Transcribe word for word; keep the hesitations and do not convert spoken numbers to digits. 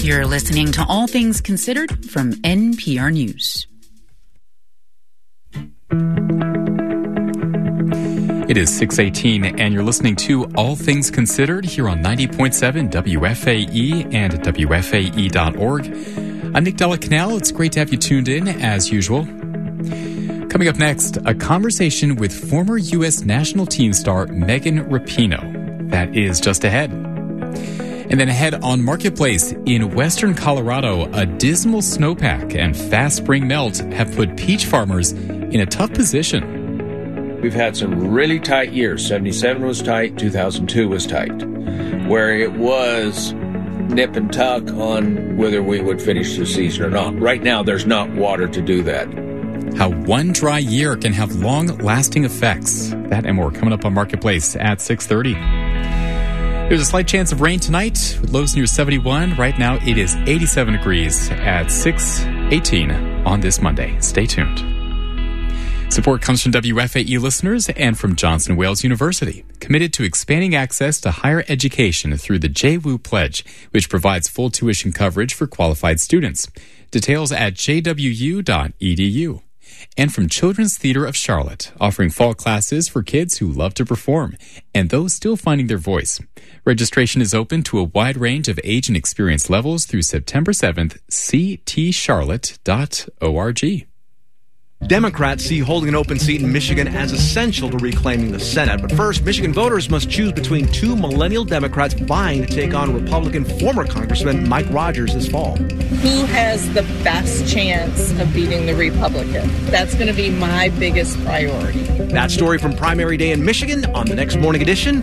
You're listening to All Things Considered from N P R News. It is six eighteen, and you're listening to All Things Considered here on ninety point seven W F A E and W F A E dot org. I'm Nick Della Canal. It's great to have you tuned in, as usual. Coming up next, a conversation with former U S national team star Megan Rapinoe. That is just ahead. And then ahead on Marketplace, in western Colorado, a dismal snowpack and fast spring melt have put peach farmers in a tough position. We've had some really tight years. seventy-seven was tight, two thousand two was tight, where it was nip and tuck on whether we would finish the season or not. Right now, there's not water to do that. How one dry year can have long-lasting effects. That and more coming up on Marketplace at six thirty. There's a slight chance of rain tonight with lows near seventy-one. Right now, it is eighty-seven degrees at six eighteen on this Monday. Stay tuned. Support comes from W F A E listeners and from Johnson Wales University, committed to expanding access to higher education through the J W U Pledge, which provides full tuition coverage for qualified students. Details at j w u dot e d u. And from Children's Theater of Charlotte, offering fall classes for kids who love to perform and those still finding their voice. Registration is open to a wide range of age and experience levels through September seventh. c t charlotte dot org. Democrats see holding an open seat in Michigan as essential to reclaiming the Senate. But first, Michigan voters must choose between two millennial Democrats vying to take on Republican former Congressman Mike Rogers this fall. Who has the best chance of beating the Republican? That's going to be my biggest priority. That story from primary day in Michigan on the next Morning Edition